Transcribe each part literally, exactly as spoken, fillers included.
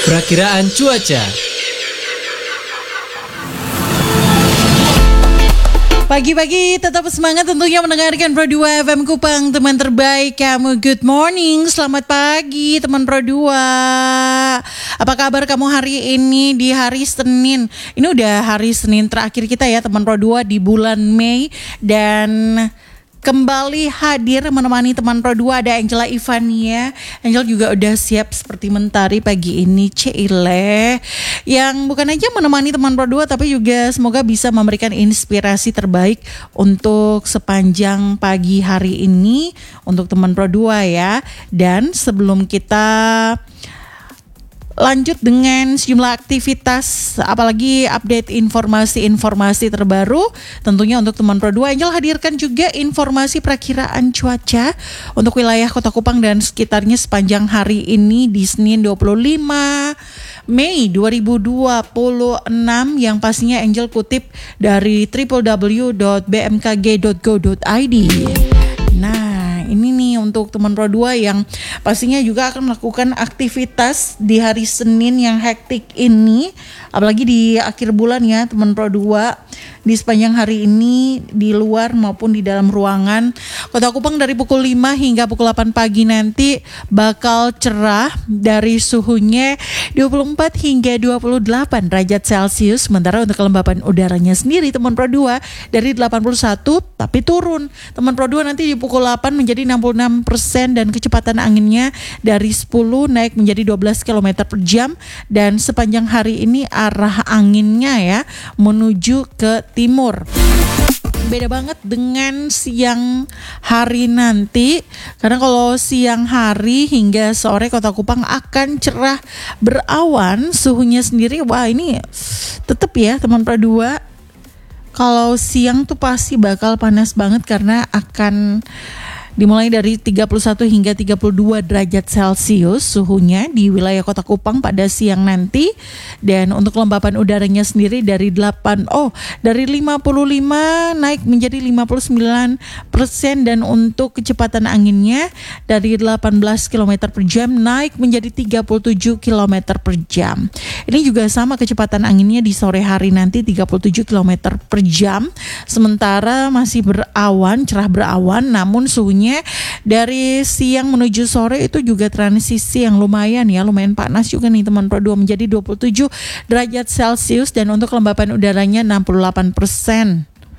Perakiraan cuaca. Pagi-pagi tetap semangat tentunya mendengarkan Pro dua F M Kupang, teman terbaik kamu. Good morning, selamat pagi teman Pro dua. Apa kabar kamu hari ini di hari Senin? Ini udah hari Senin terakhir kita ya teman Pro dua di bulan Mei. Dan kembali hadir menemani teman Pro dua ada Angela Ivania. Angel juga udah siap seperti mentari pagi ini, Cile. Yang bukan aja menemani teman Pro dua tapi juga semoga bisa memberikan inspirasi terbaik untuk sepanjang pagi hari ini untuk teman Pro dua ya. Dan sebelum kita lanjut dengan sejumlah aktivitas, apalagi update informasi-informasi terbaru tentunya untuk teman Pro dua, Angel hadirkan juga informasi perakiraan cuaca untuk wilayah Kota Kupang dan sekitarnya sepanjang hari ini di Senin dua puluh lima Mei dua ribu dua puluh enam yang pastinya Angel kutip dari w w w dot b m k g dot go dot i d. Nah, ini nih untuk teman Pro dua yang pastinya juga akan melakukan aktivitas di hari Senin yang hektik ini, apalagi di akhir bulan ya teman Pro dua. Di sepanjang hari ini di luar maupun di dalam ruangan Kota Kupang dari pukul lima hingga pukul delapan pagi nanti bakal cerah dari suhunya dua puluh empat hingga dua puluh delapan derajat Celcius. Sementara untuk kelembapan udaranya sendiri teman Pro dua dari delapan puluh satu tapi turun. Teman Pro dua nanti di pukul delapan menjadi enam puluh enam persen dan kecepatan anginnya dari sepuluh naik menjadi dua belas kilometer per jam. Dan sepanjang hari ini arah anginnya ya menuju ke timur. Beda banget dengan siang hari nanti, karena kalau siang hari hingga sore Kota Kupang akan cerah berawan, suhunya sendiri wah ini tetap ya teman Pro dua. Kalau siang tuh pasti bakal panas banget karena akan dimulai dari tiga puluh satu hingga tiga puluh dua derajat Celcius suhunya di wilayah Kota Kupang pada siang nanti. Dan untuk kelembapan udaranya sendiri dari delapan oh dari lima puluh lima naik menjadi lima puluh sembilan persen dan untuk kecepatan anginnya dari delapan belas kilometer per jam naik menjadi tiga puluh tujuh kilometer per jam. Ini juga sama kecepatan anginnya di sore hari nanti tiga puluh tujuh kilometer per jam. Sementara masih berawan, cerah berawan, namun suhunya dari siang menuju sore itu juga transisi yang lumayan ya, lumayan panas juga nih teman Pro dua menjadi dua puluh tujuh derajat Celcius dan untuk kelembapan udaranya enam puluh delapan persen.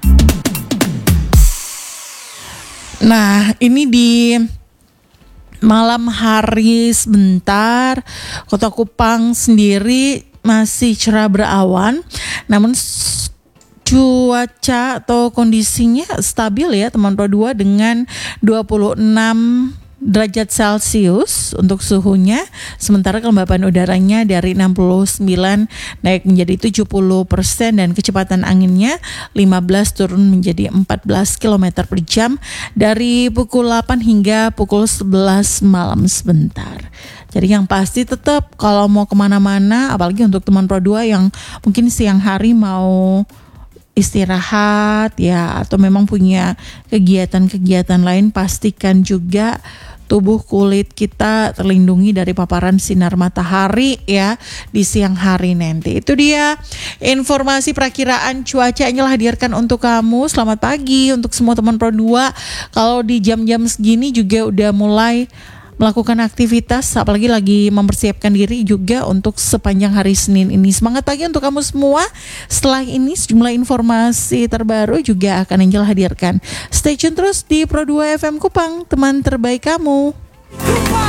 Nah, ini di malam hari sebentar Kota Kupang sendiri masih cerah berawan, namun cuaca atau kondisinya stabil ya teman Pro dua dengan dua puluh enam derajat Celcius untuk suhunya. Sementara kelembapan udaranya dari enam puluh sembilan naik menjadi tujuh puluh persen dan kecepatan anginnya lima belas turun menjadi empat belas kilometer per jam dari pukul delapan hingga pukul sebelas malam sebentar. Jadi yang pasti tetap kalau mau kemana-mana, apalagi untuk teman Pro dua yang mungkin siang hari mau istirahat ya atau memang punya kegiatan-kegiatan lain, pastikan juga tubuh kulit kita terlindungi dari paparan sinar matahari ya di siang hari nanti. Itu dia informasi perakiraan cuaca yang hadirkan untuk kamu. Selamat pagi untuk semua teman Pro dua. Kalau di jam-jam segini juga udah mulai melakukan aktivitas, apalagi lagi mempersiapkan diri juga untuk sepanjang hari Senin ini. Semangat pagi untuk kamu semua. Setelah ini sejumlah informasi terbaru juga akan Angel hadirkan. Stay tune terus di Pro dua F M Kupang, teman terbaik kamu.